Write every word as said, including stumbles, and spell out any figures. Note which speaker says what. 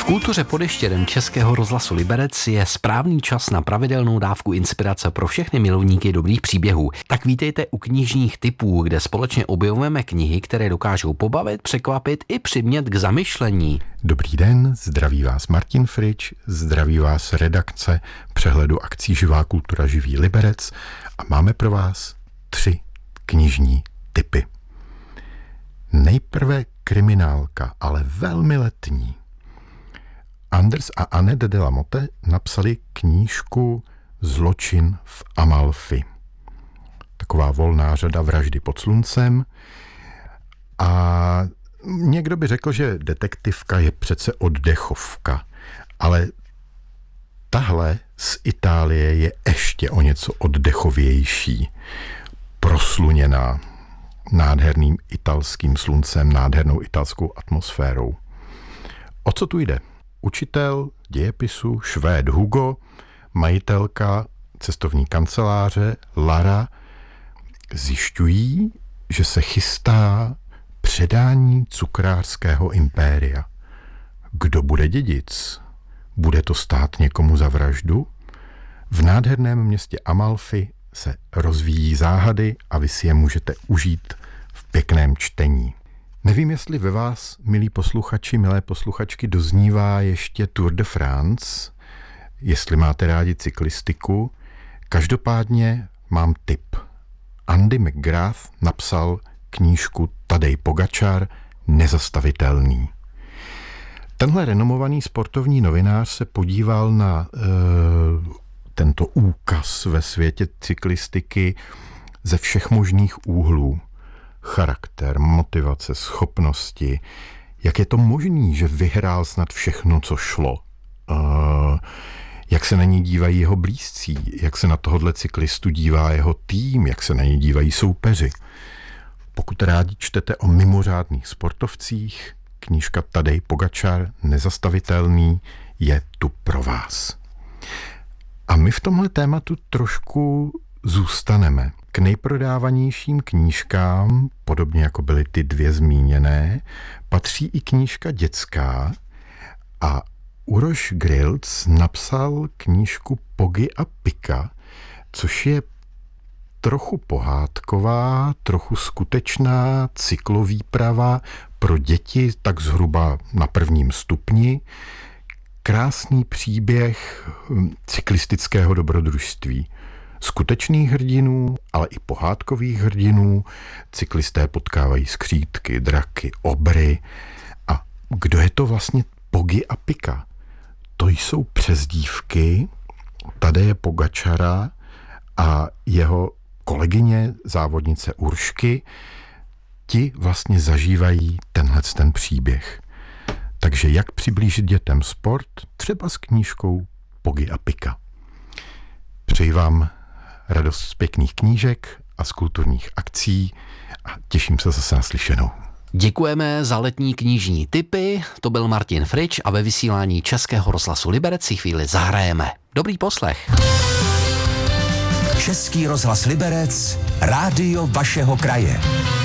Speaker 1: V kultuře pod ještědem Českého rozhlasu Liberec je správný čas na pravidelnou dávku inspirace pro všechny milovníky dobrých příběhů. Tak vítejte u knižních tipů, kde společně objevujeme knihy, které dokážou pobavit, překvapit i přimět k zamyšlení.
Speaker 2: Dobrý den, zdraví vás Martin Frič, zdraví vás redakce přehledu akcí Živá kultura Živý Liberec a máme pro vás tři knižní tipy. Nejprve kriminálka, ale velmi letní. Anders a Annette de la Motte napsali knížku Zločin v Amalfi. Taková volná řada vraždy pod sluncem. A někdo by řekl, že detektivka je přece oddechovka, ale tahle z Itálie je ještě o něco oddechovější. Prosluněná nádherným italským sluncem, nádhernou italskou atmosférou. O co tu jde? Učitel dějepisu Švéd Hugo, majitelka cestovní kanceláře Lara zjišťují, že se chystá předání cukrářského impéria. Kdo bude dědic? Bude to stát někomu za vraždu? V nádherném městě Amalfi se rozvíjí záhady a vy si je můžete užít v pěkném čtení. Nevím, jestli ve vás, milí posluchači, milé posluchačky, doznívá ještě Tour de France, jestli máte rádi cyklistiku. Každopádně mám tip. Andy McGrath napsal knížku Tadej Pogačar Nezastavitelný. Tenhle renomovaný sportovní novinář se podíval na e, tento úkaz ve světě cyklistiky ze všech možných úhlů. Charakter, motivace, schopnosti. Jak je to možný, že vyhrál snad všechno, co šlo? Uh, jak se na ní dívají jeho blízcí? Jak se na tohodle cyklistu dívá jeho tým? Jak se na ní dívají soupeři? Pokud rádi čtete o mimořádných sportovcích, knížka Tadej Pogačar Nezastavitelný je tu pro vás. A my v tomhle tématu trošku zůstaneme. K nejprodávanějším knížkám, podobně jako byly ty dvě zmíněné, patří i knížka dětská a Uroš Grilc napsal knížku Pogy a Pika, což je trochu pohádková, trochu skutečná cyklovýprava pro děti tak zhruba na prvním stupni. Krásný příběh cyklistického dobrodružství. Skutečných hrdinů, ale i pohádkových hrdinů. Cyklisté potkávají skřítky, draky, obry. A kdo je to vlastně Pogy a Pika? To jsou přezdívky Tadeje Pogačara a jeho kolegyně, závodnice Uršky. Ti vlastně zažívají tenhle ten příběh. Takže jak přiblížit dětem sport? Třeba s knížkou Pogy a Pika. Přeji vám radost z pěkných knížek a z kulturních akcí a těším se zase na slyšenou.
Speaker 1: Děkujeme za letní knižní tipy, to byl Martin Frič a ve vysílání Českého rozhlasu Liberec si chvíli zahrajeme. Dobrý poslech.
Speaker 3: Český rozhlas Liberec, rádio vašeho kraje.